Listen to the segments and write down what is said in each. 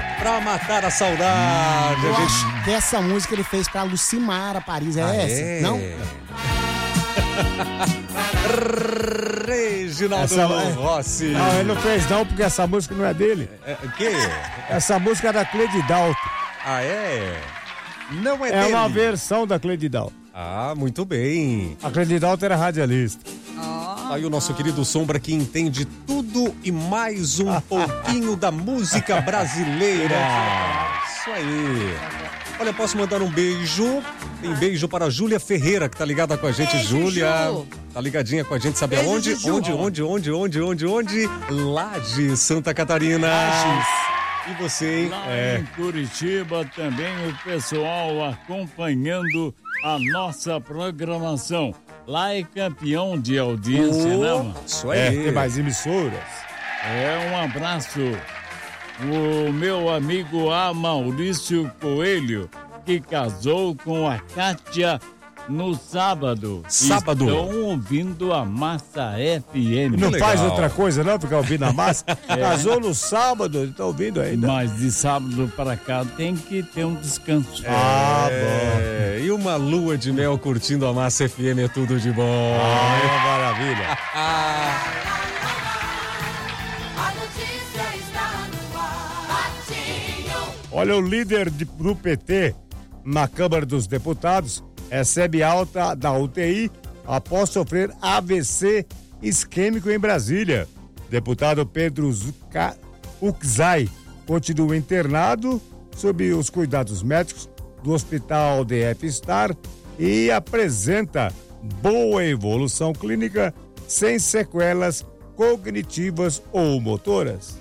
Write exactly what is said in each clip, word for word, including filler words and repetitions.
pra matar a saudade. Eu a gente... acho que essa música ele fez pra Lucimara Paris, é ah, essa? É? Não? Reginaldo essa... Rossi. Não, ele não fez não, porque essa música não é dele. É, o quê? Essa música é da Cleide Dalton. Ah, é? Não é, É dele? uma versão da Cleide Dalton. Ah, muito bem. A Cleide Dalton era radialista. Tá aí o nosso querido Sombra que entende tudo e mais um pouquinho da música brasileira. Isso aí. Olha, posso mandar um beijo? Tem beijo para a Júlia Ferreira, que tá ligada com a gente. Beijo, Júlia, Ju. tá ligadinha com a gente, sabe Beijo, aonde? Ju. Onde, onde, onde, onde, onde, onde? Lages, Santa Catarina. Lages. E você, hein? Lá É. em Curitiba também o pessoal acompanhando a nossa programação. Lá é campeão de audiência, Oh, né, mano? Isso É, aí. tem mais emissoras. É, um abraço. O meu amigo A. Maurício Coelho, que casou com a Kátia no sábado. Sábado. Estão ouvindo a Massa F M. Não legal. faz outra coisa não, ficar ouvindo a massa. Casou no sábado, tá ouvindo ainda. Mas de sábado para cá tem que ter um descanso. Ah, É, e uma lua de mel curtindo a Massa F M é tudo de bom. Ah, é uma maravilha. A notícia está no ar. Ratinho. Olha, o líder de- do P T na Câmara dos Deputados recebe alta da U T I após sofrer A V C isquêmico em Brasília. Deputado Pedro Zuca- Uczai continua internado sob os cuidados médicos do Hospital D F Star e apresenta boa evolução clínica sem sequelas cognitivas ou motoras.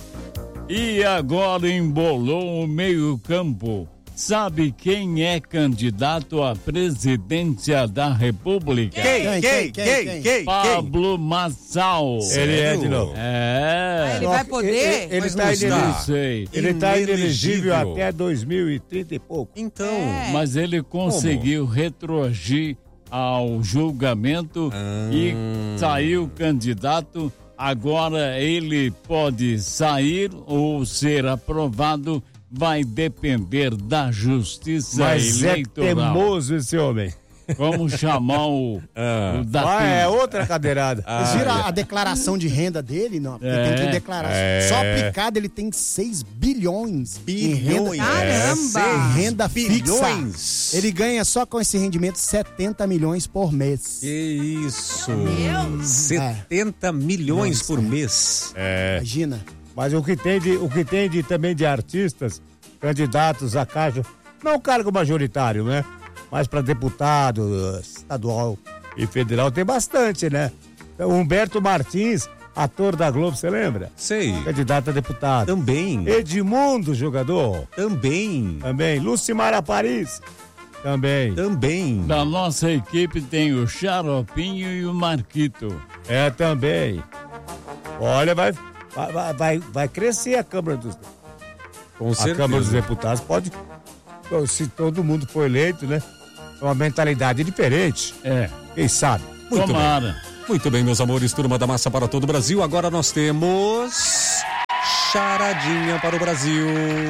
E agora embolou o meio-campo. Sabe quem é candidato à presidência da República? Quem, quem, quem, quem, quem? Pablo Massal. Ele é de novo. É. Ele vai poder? Ele, ele Mas tá não inelegível. está. Não sei. Ele tá inelegível Inelegível. até dois mil e trinta e pouco. Então, É. Mas ele conseguiu retroagir ao julgamento e saiu candidato. Agora ele pode sair ou ser aprovado. Vai depender da justiça Mas é eleitoral. teimoso esse homem. Vamos chamar o, Ah. o da Ah, é outra cadeirada. Vocês viram a, a declaração de renda dele? Não, porque É. tem que declarar. É. Só aplicado ele tem seis bilhões, em renda, bilhões. Caramba! É, renda bilhões. fixa. Ele ganha só com esse rendimento setenta milhões por mês. Que isso? Meu. setenta milhões por mês. É. Imagina. Mas o que tem de, o que tem de também de artistas, candidatos a cargo, não cargo majoritário, né? Mas para deputado estadual e federal tem bastante, né? Então, Humberto Martins, ator da Globo, você lembra? Sei. Candidato a deputado. Também. Edmundo, jogador. Também. Também. Lucimara Paris. Também. Também. Da nossa equipe tem o Xaropinho e o Marquito. É, também. Olha, vai, vai, vai, vai crescer a Câmara dos Com A Câmara dos certeza. Deputados pode, se todo mundo for eleito, né? É uma mentalidade diferente. É, Quem sabe? Muito tomara. Muito bem, meus amores, turma da massa para todo o Brasil. Agora nós temos charadinha para o Brasil.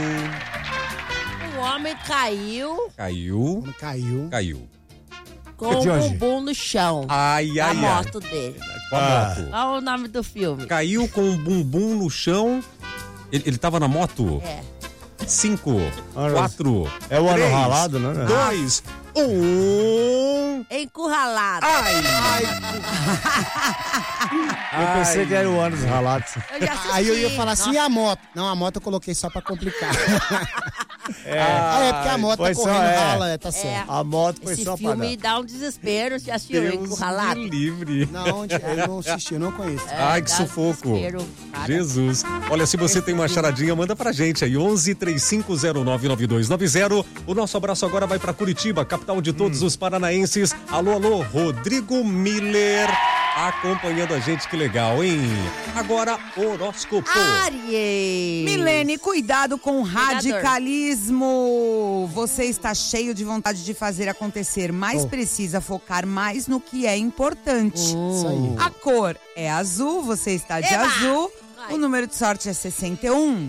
O homem caiu Caiu, Quando caiu. caiu. com o De onde? bumbum no chão. Ai, A ai, ai. moto dele. Com a Ah. moto. Olha o nome do filme. Caiu com o bumbum no chão. Ele, ele tava na moto? É. Cinco, Olha, quatro, é o ano três, ralado, né? dois, um. Encurralado. Ai, Eu pensei que era o ano dos ralados. Eu já assisti. Aí eu ia falar assim, e Nossa, a moto? Não, a moto eu coloquei só pra complicar. É, ah, é porque a moto foi tá só, correndo é. rala, é, tá certo. A moto foi Esse só para filme dá um desespero. Você assistiu Deus Encurralado? me livre. Não, onde? Eu não assisti, eu não conheço. É, Ai, que dá sufoco. desespero, cara. Jesus. Olha, se você tem uma charadinha, manda pra gente aí. onze, três cinco zero nove, nove dois nove zero. O nosso abraço agora vai pra Curitiba, capital de todos os paranaenses. Alô, alô, Rodrigo Miller acompanhando a gente, que legal, hein? Agora, horóscopo. Aries. Milene, cuidado com o Cuidador. radicalismo. Você está cheio de vontade de fazer acontecer, mas Oh. precisa focar mais no que é importante. Isso aí. A cor é azul, você está de Eba! azul. Ai. O número de sorte é sessenta e um.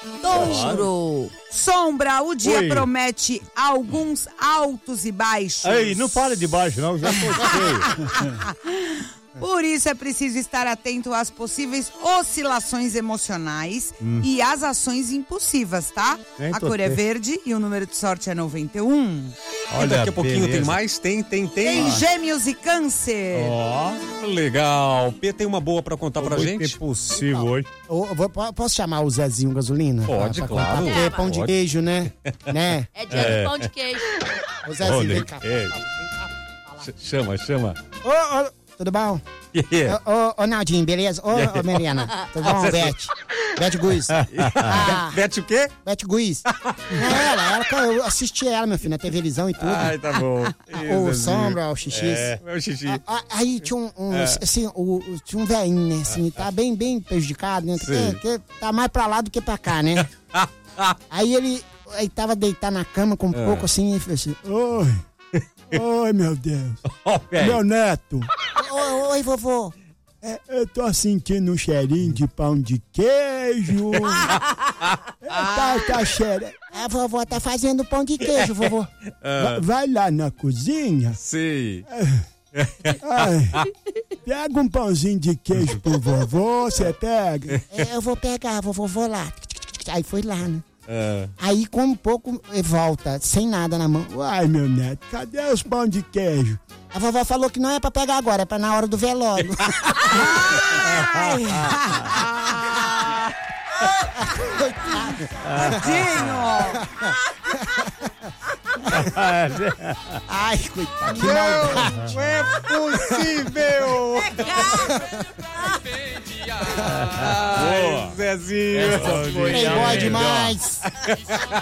Touro. Sombra, o dia Oi. promete alguns altos e baixos. Ei, não fale de baixo, não, já tô cheio. Por isso é preciso estar atento às possíveis oscilações emocionais e às ações impulsivas, tá? Nem A tô cor é te- verde e o número de sorte é noventa e um. E daqui a pouquinho beleza. tem mais? Tem, tem, tem. Tem Gêmeos e Câncer. Ó, Legal. P tem uma boa pra contar pra muito gente? impossível hoje. Ô, eu vou- po- posso chamar o Zezinho Gasolina? Pode, Pra- pra claro. contar, porque é pão de Pode. queijo, né? né? É dia de pão de queijo. Ô, Zezinho, Olha, vem cá. é. Ch- Chama, chama. Ô, ô, tudo bom? Yeah. Ô, ô, ô, Naldinho, beleza? Ô, ô, Mariana, tudo bom, Beth? Beth Guiz. Ah, Bete o quê? Beth Guiz. Não, ela, ela, eu assisti ela, meu filho, na televisão e tudo. Ai, tá bom. o Sombra, o Xixi. É, é o xixi. Ah, Aí tinha um, um, assim, o, o- tinha um velhinho, né, assim, tá bem, bem prejudicado, né, Sim. que, que tá mais pra lá do que pra cá, né. Aí ele, aí tava deitado na cama com um pouco assim, e falou assim, oi, oi, meu Deus, Ó, velho. meu neto. Oi, oi, vovô. É, eu tô sentindo um cheirinho de pão de queijo. É, tá, tá cheiro. A vovó tá fazendo pão de queijo, vovô. Va- Vai lá na cozinha. Sim. Ai, pega um pãozinho de queijo pro vovô, você pega? É, eu vou pegar, vovô, vou lá. Aí foi lá, né? Ah, Aí com um pouco eh, volta, sem nada na mão. Ai, meu neto, cadê os pão de queijo? A vovó falou que não é pra pegar agora, é pra na hora do velório. Ai, coitado, que maldade. não é possível! Ai, Zezinho. Essa foi a Playboy melhor. demais.